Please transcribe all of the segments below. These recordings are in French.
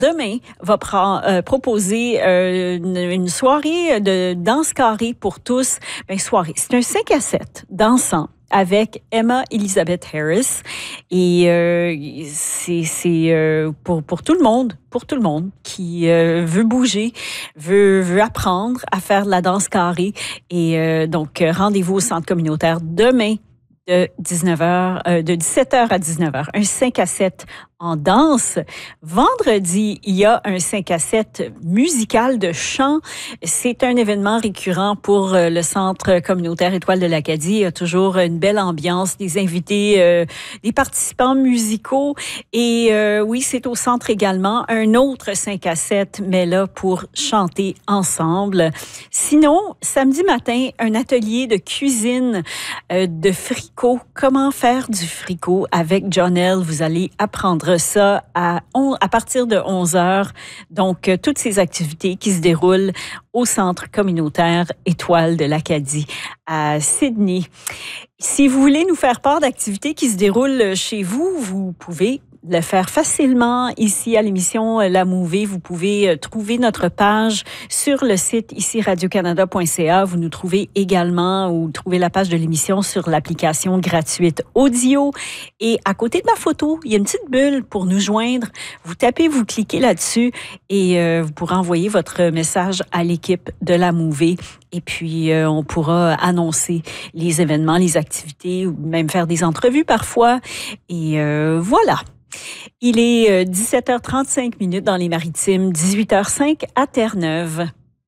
demain va proposer une soirée de danse carrée pour tous. Bien, soirée, c'est un 5 à 7 dansant avec Emma Elizabeth Harris. Et c'est pour tout le monde qui veut bouger, veut apprendre à faire de la danse carrée. Et donc, rendez-vous au centre communautaire demain de 17h à 19h. Un 5 à 7 en danse. Vendredi, il y a un 5 à 7 musical de chant. C'est un événement récurrent pour le Centre communautaire Étoile de l'Acadie. Il y a toujours une belle ambiance, des invités, des participants musicaux. Et oui, c'est au centre également. Un autre 5 à 7, mais là pour chanter ensemble. Sinon, samedi matin, un atelier de cuisine de fricot. Comment faire du fricot avec Jonelle. Vous allez apprendre ça à partir de 11h. Donc, toutes ces activités qui se déroulent au Centre communautaire Étoile de l'Acadie à Sydney. Si vous voulez nous faire part d'activités qui se déroulent chez vous, vous pouvez le faire facilement ici à l'émission La Mouvée. Vous pouvez trouver notre page sur le site ici radiocanada.ca. Vous nous trouvez également ou trouvez la page de l'émission sur l'application gratuite Audio. Et à côté de ma photo, il y a une petite bulle pour nous joindre. Vous tapez, vous cliquez là-dessus et vous pourrez envoyer votre message à l'équipe de La Mouvée. Et puis, on pourra annoncer les événements, les activités, ou même faire des entrevues parfois. Et voilà. Il est 17h35 dans les Maritimes, 18h05 à Terre-Neuve.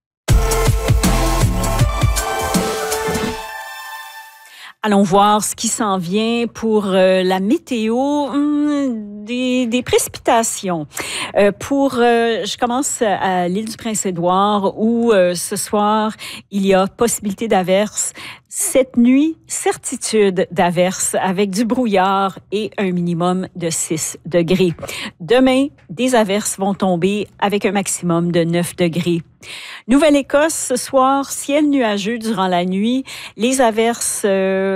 Allons voir ce qui s'en vient pour la météo, des précipitations. Je commence à l'île du Prince-Édouard où ce soir, il y a possibilité d'averses. Cette nuit, certitude d'averses avec du brouillard et un minimum de 6 degrés. Demain, des averses vont tomber avec un maximum de 9 degrés. Nouvelle-Écosse, ce soir, ciel nuageux durant la nuit. Les averses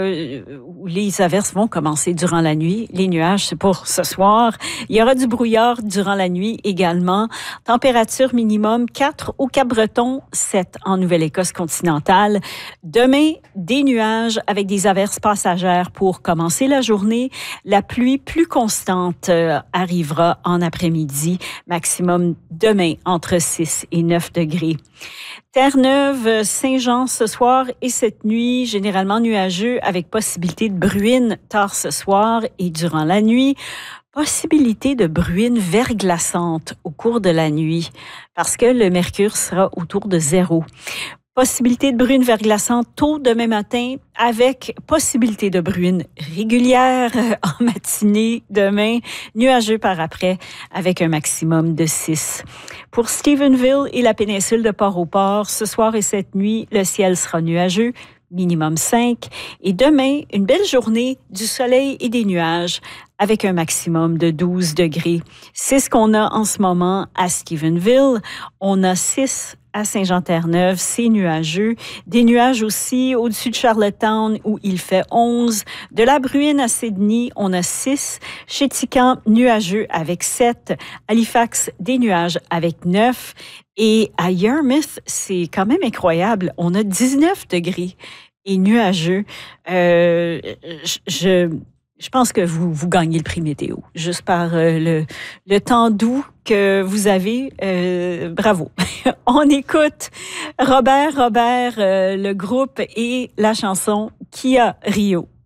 vont commencer durant la nuit. Les nuages, c'est pour ce soir. Il y aura du brouillard durant la nuit également. Température minimum 4 au Cap-Breton, 7 en Nouvelle-Écosse continentale. Demain, des nuages avec des averses passagères pour commencer la journée. La pluie plus constante arrivera en après-midi. Maximum demain entre 6 et 9 degrés. Terre-Neuve, Saint-Jean ce soir et cette nuit, généralement nuageux avec possibilité de bruine tard ce soir et durant la nuit. Possibilité de bruine verglaçante au cours de la nuit parce que le mercure sera autour de 0. Possibilité de bruine verglaçante tôt demain matin avec possibilité de bruine régulière en matinée demain, nuageux par après avec un maximum de 6. Pour Stephenville et la péninsule de Port-au-Port, ce soir et cette nuit, le ciel sera nuageux, minimum 5. Et demain, une belle journée, du soleil et des nuages avec un maximum de 12 degrés. C'est ce qu'on a en ce moment à Stephenville. On a 6 à Saint-Jean-Terre-Neuve, c'est nuageux. Des nuages aussi au-dessus de Charlottetown où il fait 11. De la Bruine à Sydney, on a 6. Chez Tican, nuageux avec 7. Halifax, des nuages avec 9. Et à Yarmouth, c'est quand même incroyable. On a 19 degrés et nuageux. Je pense que vous gagnez le prix météo, juste par le temps doux que vous avez. Bravo. On écoute Robert, le groupe et la chanson Kia Rio.